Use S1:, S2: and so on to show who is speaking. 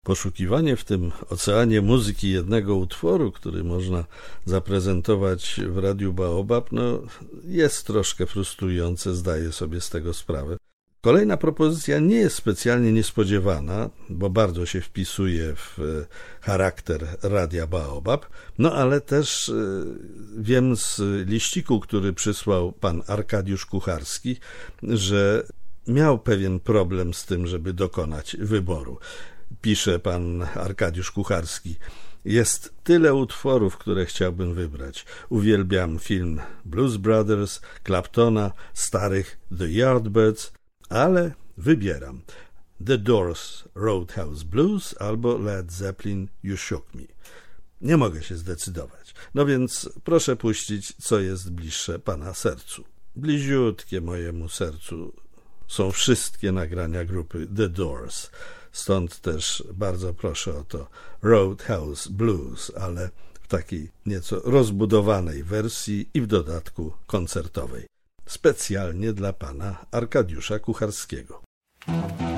S1: Poszukiwanie w tym oceanie muzyki jednego utworu, który można zaprezentować w Radiu Baobab, jest troszkę frustrujące, zdaję sobie z tego sprawę. Kolejna propozycja nie jest specjalnie niespodziewana, bo bardzo się wpisuje w charakter Radia Baobab, ale też wiem z liściku, który przysłał pan Arkadiusz Kucharski, że miał pewien problem z tym, żeby dokonać wyboru. Pisze pan Arkadiusz Kucharski: jest tyle utworów, które chciałbym wybrać. Uwielbiam film Blues Brothers, Claptona, starych The Yardbirds, ale wybieram The Doors, Roadhouse Blues albo Led Zeppelin, You Shook Me. Nie mogę się zdecydować. Więc proszę puścić, co jest bliższe pana sercu. Bliziutkie mojemu sercu są wszystkie nagrania grupy The Doors. Stąd też bardzo proszę o to Roadhouse Blues, ale w takiej nieco rozbudowanej wersji i w dodatku koncertowej. Specjalnie dla pana Arkadiusza Kucharskiego.